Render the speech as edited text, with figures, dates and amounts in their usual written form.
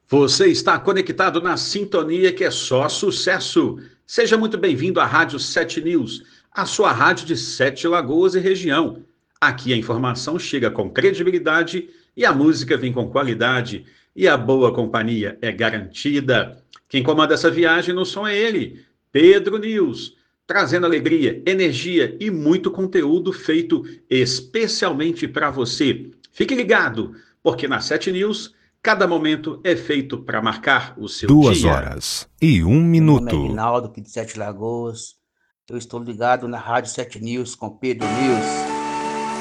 Você está conectado na sintonia que é só sucesso. Seja muito bem-vindo à Rádio 7 News, a sua rádio de Sete Lagoas e região. Aqui a informação chega com credibilidade e a música vem com qualidade e a boa companhia é garantida. Quem comanda essa viagem no som é ele, Pedro News, trazendo alegria, energia e muito conteúdo feito especialmente para você. Fique ligado, porque na 7 News cada momento é feito para marcar o seu Duas dia. horas e um Meu nome é minuto. Aguinaldo, aqui de Sete Lagoas. Eu estou ligado na Rádio 7 News com Pedro News.